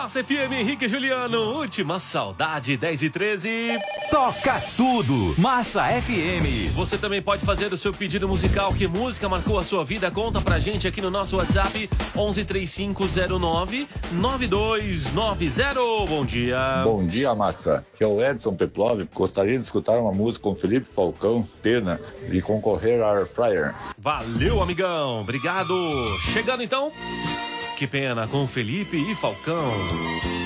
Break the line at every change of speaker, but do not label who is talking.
Massa FM, Henrique e Juliano, última saudade, 10h13.
Toca tudo, Massa FM.
Você também pode fazer o seu pedido musical. Que música marcou a sua vida? Conta pra gente aqui no nosso WhatsApp, 1135099290. Bom dia.
Bom dia, Massa. Aqui é o Edson Peplov. Gostaria de escutar uma música com Felipe Falcão, Pena, e concorrer a Air Fryer.
Valeu, amigão. Obrigado. Chegando então, Que Pena com Felipe e Falcão.